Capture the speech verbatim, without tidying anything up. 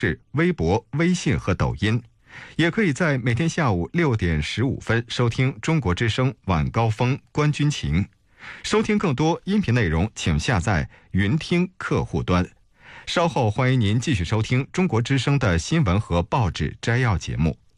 是微博、微信和抖音，也可以在每天下午六点十五分收听中国之声晚高峰关军情。收听更多音频内容，请下载云听客户端。稍后欢迎您继续收听中国之声的新闻和报纸摘要节目。